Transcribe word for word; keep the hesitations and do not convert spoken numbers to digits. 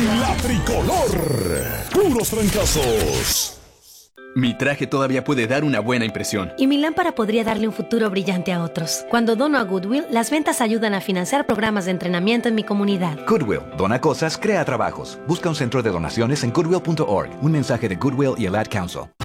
La tricolor. Puros trancazos. Mi traje todavía puede dar una buena impresión. Y mi lámpara podría darle un futuro brillante a otros. Cuando dono a Goodwill, las ventas ayudan a financiar programas de entrenamiento en mi comunidad. Goodwill. Dona cosas, crea trabajos. Busca un centro de donaciones en goodwill punto org. Un mensaje de Goodwill y el Ad Council.